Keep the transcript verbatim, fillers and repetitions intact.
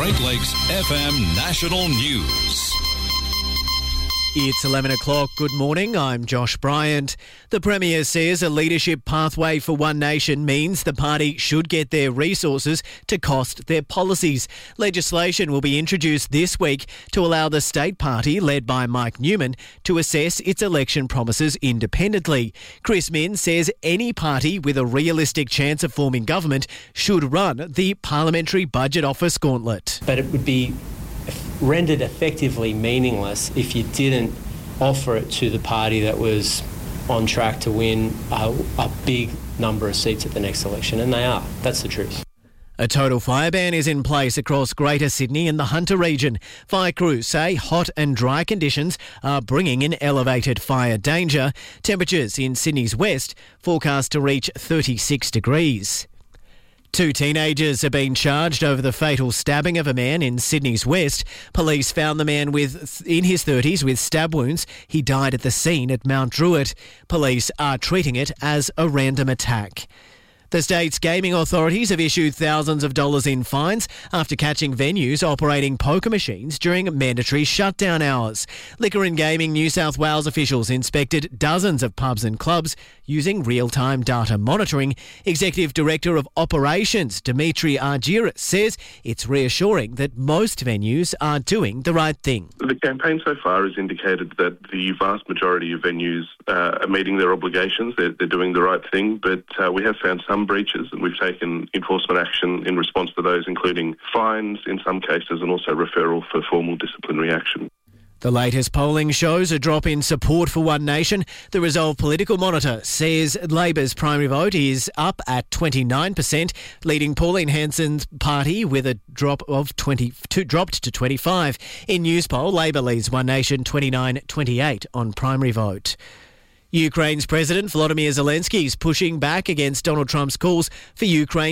Great Lakes F M National News. It's eleven o'clock. Good morning. I'm Josh Bryant. The Premier says a leadership pathway for One Nation means the party should get their resources to cost their policies. Legislation will be introduced this week to allow the state party, led by Mike Newman, to assess its election promises independently. Chris Minns says any party with a realistic chance of forming government should run the Parliamentary Budget Office gauntlet. But it would be rendered effectively meaningless if you didn't offer it to the party that was on track to win a, a big number of seats at the next election, and they are. That's the truth. A total fire ban is in place across Greater Sydney and the Hunter region. Fire crews say hot and dry conditions are bringing in elevated fire danger. Temperatures in Sydney's west forecast to reach thirty-six degrees. Two teenagers have been charged over the fatal stabbing of a man in Sydney's west. Police found the man with in his thirties with stab wounds. He died at the scene at Mount Druitt. Police are treating it as a random attack. The state's gaming authorities have issued thousands of dollars in fines after catching venues operating poker machines during mandatory shutdown hours. Liquor and Gaming New South Wales officials inspected dozens of pubs and clubs using real-time data monitoring. Executive Director of Operations, Dimitri Argyris, says it's reassuring that most venues are doing the right thing. The campaign so far has indicated that the vast majority of venues uh, are meeting their obligations. They're, they're doing the right thing, but uh, we have found some breaches, and we've taken enforcement action in response to those, including fines in some cases and also referral for formal disciplinary action. The latest polling shows a drop in support for One Nation. The Resolve Political Monitor says Labor's primary vote is up at twenty-nine percent, leading Pauline Hanson's party with a drop of twenty, two, dropped to twenty-five. In Newspoll, Labor leads One Nation twenty-nine twenty-eight on primary vote. Ukraine's President Volodymyr Zelensky is pushing back against Donald Trump's calls for Ukraine